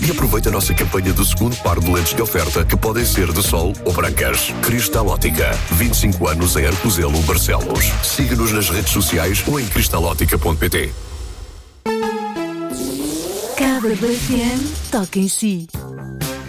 E aproveita a nossa campanha do segundo par de lentes de oferta, que podem ser de sol ou brancas. Cristal Ótica. 25 anos em Arcozelo, Barcelos. Siga-nos nas redes sociais ou em cristalótica.pt. Cada BFM toca em si.